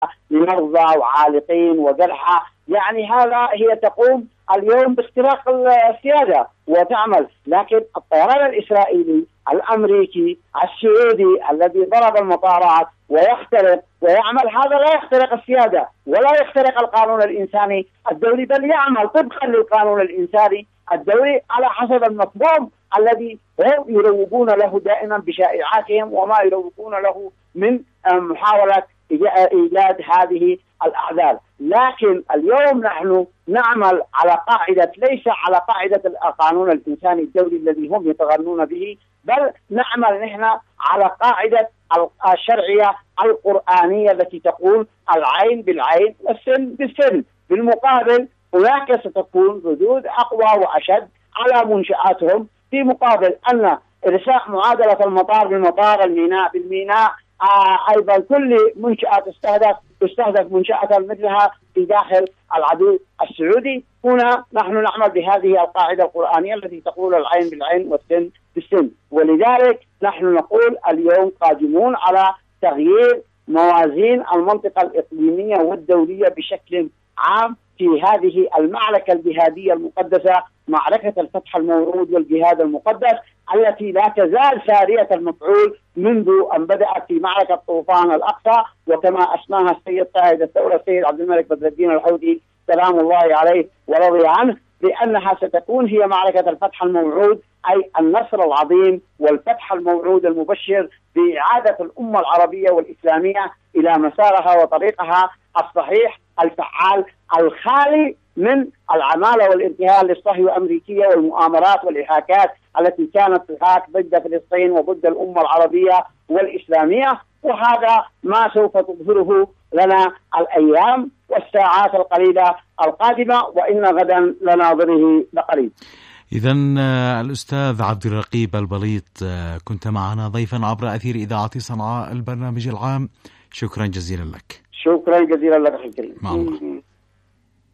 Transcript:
لمرضى وعالقين وجرحى. يعني هذا هي تقوم اليوم باختراق السيادة وتعمل. لكن الطيران الإسرائيلي الأمريكي السعودي الذي ضرب المطارات ويخترق ويعمل، هذا لا يخترق السيادة ولا يخترق القانون الإنساني الدولي، بل يعمل طبقا للقانون الإنساني الدولي على حسب المفهوم الذي هم يروجون له دائما بشائعاتهم وما يروجون له من محاولة إيجاد هذه الأعذار. لكن اليوم نحن نعمل على قاعدة، ليس على قاعدة القانون الإنساني الدولي الذي هم يتغنون به، بل نعمل نحن على قاعدة الشرعية القرآنية التي تقول العين بالعين والسن بالسن. بالمقابل هناك ستكون ردود أقوى وأشد على منشآتهم، في مقابل أن إرساء معادلة المطار بالمطار، الميناء بالميناء، أيضا كل منشأة تستهدف منشأة مثلها في داخل العدو السعودي. هنا نحن نعمل بهذه القاعدة القرآنية التي تقول العين بالعين والسن بالسن. ولذلك نحن نقول اليوم قادمون على تغيير موازين المنطقة الإقليمية والدولية بشكل عام في هذه المعركة الجهادية المقدسة، معركة الفتح الموعود والجهاد المقدس التي لا تزال سارية المفعول منذ أن بدأت في معركة طوفان الأقصى، وكما أسماها السيد قائد الدولة السيد عبد الملك بدر الدين الحوثي سلام الله عليه ورضي عنه، بأنها ستكون هي معركة الفتح الموعود، أي النصر العظيم والفتح الموعود المبشر بإعادة الأمة العربية والإسلامية إلى مسارها وطريقها الصحيح الفعال الخالي من العمالة والانتهاء للصهيونية الأمريكية والمؤامرات والإحاكات التي كانت تحاك ضد فلسطين وضد الأمة العربية والإسلامية. وهذا ما سوف تظهره لنا الأيام والساعات القليلة القادمة، وإن غدا لناظره لقريب. إذن الأستاذ عبد الرقيب البليط، كنت معنا ضيفا عبر أثير إذاعة صنعاء البرنامج العام. شكرا جزيلا لك. شكرا جزيلا لك أخي الكريم.